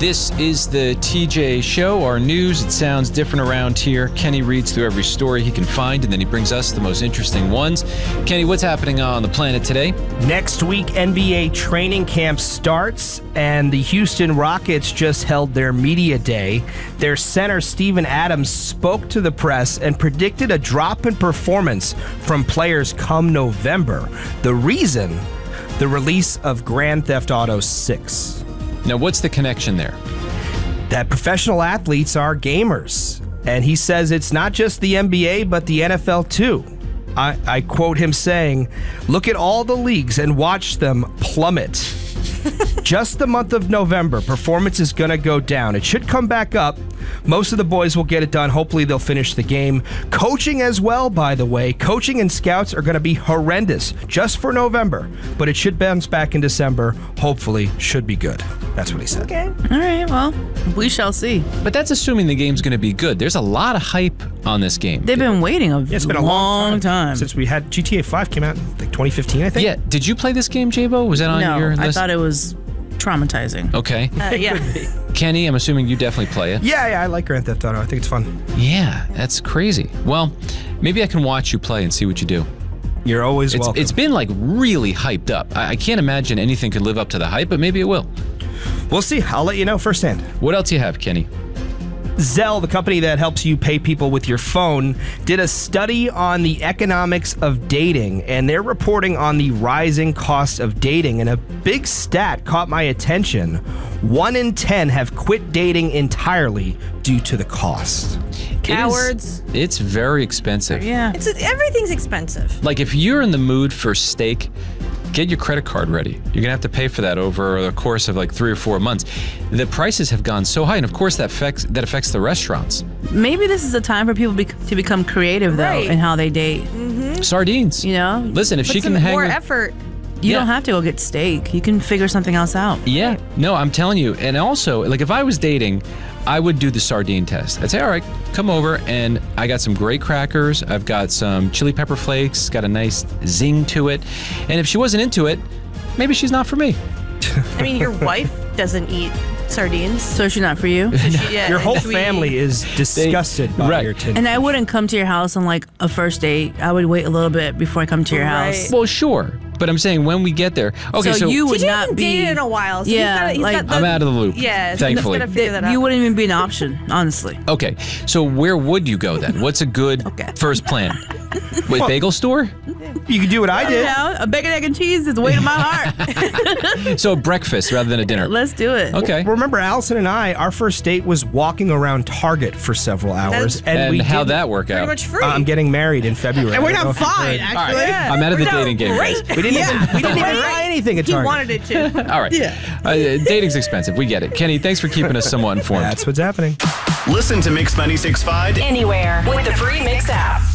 This is the TJ Show, our news. It sounds different around here. Kenny reads through every story he can find, and then he brings us the most interesting ones. Kenny, what's happening on the planet today? Next week, NBA training camp starts, and the Houston Rockets just held their media day. Their center, Steven Adams, spoke to the press and predicted a drop in performance from players come November. The reason? The release of Grand Theft Auto 6. Now, what's the connection there? That professional athletes are gamers. And he says it's not just the NBA, but the NFL too. I quote him saying, "Look at all the leagues and watch them plummet." Just the month of November, performance is going to go down. It should come back up. Most of the boys will get it done. Hopefully they'll finish the game. Coaching as well, by the way. Coaching and scouts are going to be horrendous just for November, but it should bounce back in December. Hopefully, should be good. That's what he said. Okay. All right, well, we shall see. But that's assuming the game's going to be good. There's a lot of hype on this game. They've been waiting It's been a long time since we had GTA 5 came out in like 2015, I think. Yeah. Did you play this game, J-Bo? Was that on your list? I thought it was traumatizing. Okay. Yeah. Kenny, I'm assuming you definitely play it. Yeah, I like Grand Theft Auto. I think it's fun. Yeah, that's crazy. Well, maybe I can watch you play and see what you do. You're always welcome. It's been like really hyped up. I can't imagine anything could live up to the hype, but maybe it will. We'll see. I'll let you know firsthand. What else do you have, Kenny? Zelle, the company that helps you pay people with your phone, did a study on the economics of dating, and they're reporting on the rising cost of dating. And a big stat caught my attention. 1 in 10 have quit dating entirely due to the cost. Cowards. It's very expensive. Yeah. Everything's expensive. Like if you're in the mood for steak, get your credit card ready. You're going to have to pay for that over the course of like 3 or 4 months. The prices have gone so high, and of course that affects the restaurants. Maybe this is a time for people to become creative, though, Right. in how they date. Sardines. You know? Listen, if Put she some can hang more with- effort. You Yeah. don't have to go get steak. You can figure something else out. Yeah, no, I'm telling you. And also, like if I was dating, I would do the sardine test. I'd say, all right, come over, and I got some great crackers. I've got some chili pepper flakes, got a nice zing to it. And if she wasn't into it, maybe she's not for me. I mean, your wife doesn't eat sardines. So she's not for you? Yeah, Your whole should we- family is disgusted by Right. your tin. And I wouldn't come to your house on like a first date. I would wait a little bit before I come to your Right. house. Well, sure. But I'm saying when we get there. Okay, so you would TJ not hasn't be dated in a while. So Yeah, he's like- got the, I'm out of the loop. Yeah, so thankfully. he's got to figure that out. You wouldn't even be an option, honestly. Okay, so where would you go then? What's a good first plan? Wait, bagel store? You can do what I did. Yeah, a bacon, egg, and cheese is the way to my heart. So a breakfast rather than a dinner. Let's do it. Okay. Remember, Allison and I, our first date was walking around Target for several hours. And we how'd didn't- that work Pretty out? much free. I'm getting married in February. And we're I don't know not if you fine, heard. actually. Yeah. I'm out of the We're dating game, great. guys. We didn't even buy anything at He Target. wanted it to. All right. Dating's expensive. We get it. Kenny, thanks for keeping us somewhat informed. That's what's happening. Listen to Mix 96.5 Anywhere with the free Mix app.